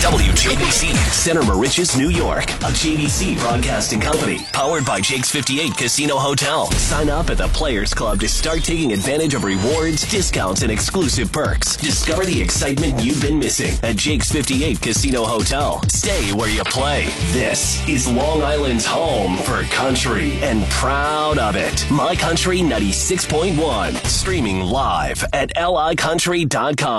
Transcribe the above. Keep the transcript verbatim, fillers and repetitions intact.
W J B C, Center Moriches, New York. A J B C broadcasting company. Powered by Jake's fifty-eight Casino Hotel. Sign up at the Players Club to start taking advantage of rewards, discounts, and exclusive perks. Discover the excitement you've been missing at Jake's fifty-eight Casino Hotel. Stay where you play. This is Long Island's home for country, and proud of it. My Country ninety-six point one. Streaming live at L I country dot com.